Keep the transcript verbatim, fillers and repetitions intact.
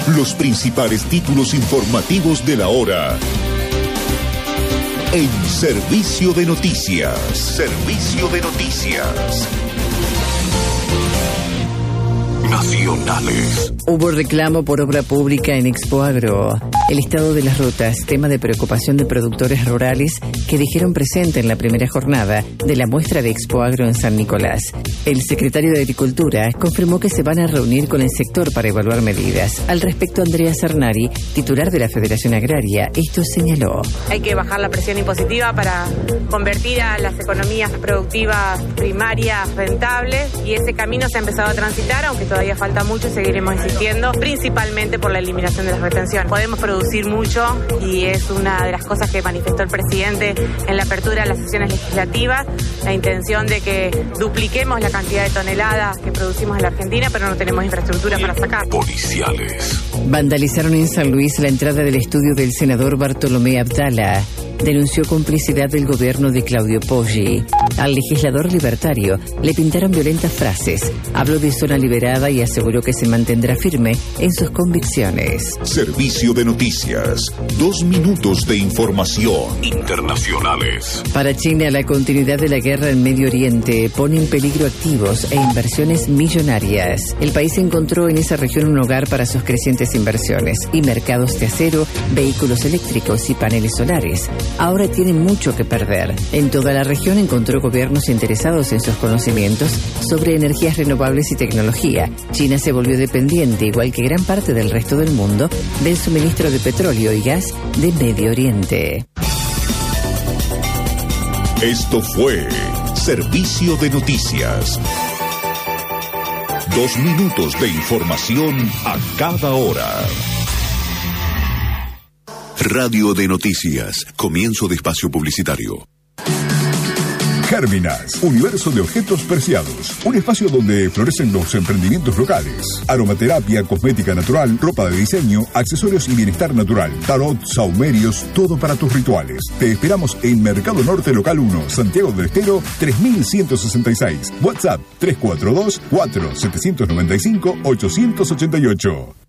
Los principales títulos informativos de la hora. En Servicio de Noticias. Servicio de Noticias. Nacionales. Hubo reclamo por obra pública en Expoagro. El estado de las rutas, tema de preocupación de productores rurales que dijeron presente en la primera jornada de la muestra de Expoagro en San Nicolás. El secretario de Agricultura confirmó que se van a reunir con el sector para evaluar medidas. Al respecto, Andrea Cernari, titular de la Federación Agraria, esto señaló. Hay que bajar la presión impositiva para convertir a las economías productivas primarias rentables y ese camino se ha empezado a transitar, aunque todavía falta mucho y seguiremos insistiendo, principalmente por la eliminación de las retenciones. Podemos producir mucho y es una de las cosas que manifestó el presidente en la apertura de las sesiones legislativas, la intención de que dupliquemos la cantidad de toneladas que producimos en la Argentina, pero no tenemos infraestructura para sacar. Policiales. Vandalizaron en San Luis la entrada del estudio del senador Bartolomé Abdala. Denunció complicidad del gobierno de Claudio Poggi. Al legislador libertario le pintaron violentas frases. Habló de zona liberada y aseguró que se mantendrá firme en sus convicciones. Servicio de Noticias. Dos minutos de información. Internacionales. Para China, la continuidad de la guerra en Medio Oriente pone en peligro activos e inversiones millonarias. El país encontró en esa región un hogar para sus crecientes inversiones y mercados de acero, vehículos eléctricos y paneles solares. Ahora tiene mucho que perder. En toda la región encontró gobiernos interesados en sus conocimientos sobre energías renovables y tecnología. China se volvió dependiente, igual que gran parte del resto del mundo, del suministro de petróleo y gas de Medio Oriente. Esto fue Servicio de Noticias. Dos minutos de información a cada hora. Radio de Noticias. Comienzo de espacio publicitario. Gérminas, universo de objetos preciados. Un espacio donde florecen los emprendimientos locales. Aromaterapia, cosmética natural, ropa de diseño, accesorios y bienestar natural. Tarot, saumerios, todo para tus rituales. Te esperamos en Mercado Norte Local uno, Santiago del Estero, tres mil ciento sesenta y seis. WhatsApp tres cuatro dos, cuatro siete nueve cinco, ocho ocho ocho.